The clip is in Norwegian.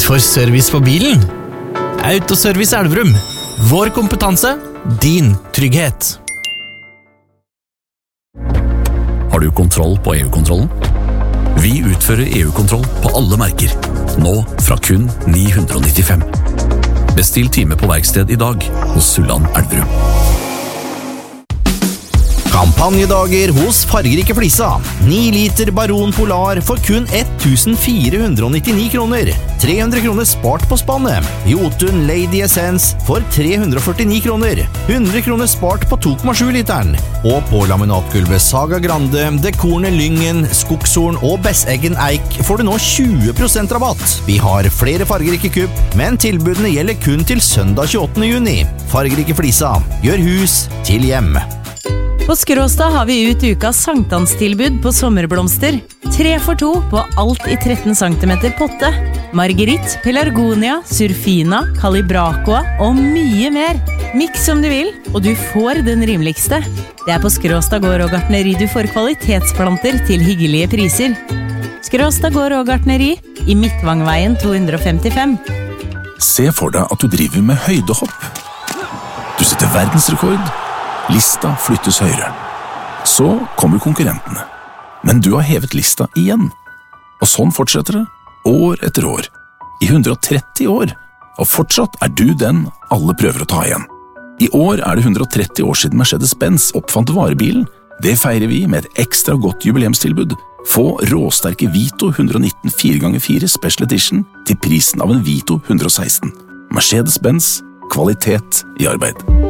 for service på bilen? Autoservice Elverum. Vår kompetanse, din trygghet. Har du kontroll på EU-kontrollen? Vi utfører EU-kontroll på alle merker. Nå fra kun 995. Bestill time på verksted i dag hos Sulland Elverum. Kampanjedager hos Fargerike Flisa. 9 liter Baron Polar for kun 1499 kroner. 300 kroner spart på spannet. Jotun Lady Essence for 349 kroner. 100 kroner spart på 2,7 literen. Og på laminatgulvet Saga Grande, Dekorne Lyngen, Skogshorn og Besseggen Eik får du nå 20% rabatt. Vi har flere Fargerike kupp, men tilbudene gjelder kun til søndag 28. juni. Fargerike Flisa. Gjør hus til hjem. På Skråstad har vi ut ukas sankthanstilbud på sommerblomster. 3 for 2 på alt i 13 cm potte. Marguerite, Pelargonia, Surfina, Calibracoa og mye mer. Mix som du vil, og du får den rimeligste. Det på Skråstad gård og gartneri du får kvalitetsplanter til hyggelige priser. Skråstad gård og gartneri i Midtvangveien 255. Se for deg at du driver med høydehopp. Du setter verdensrekord. Lista flyttes høyere. Så kommer konkurrentene. Men du har hevet lista igjen. Og sånn fortsetter det, år etter år. I 130 år. Og fortsatt du den alle prøver å ta igjen. I år det 130 år siden Mercedes-Benz oppfant varebilen. Det feirer vi med et ekstra godt jubileumstilbud. Få råsterke Vito 119 4x4 Special Edition til prisen av en Vito 116. Mercedes-Benz, kvalitet i arbeid.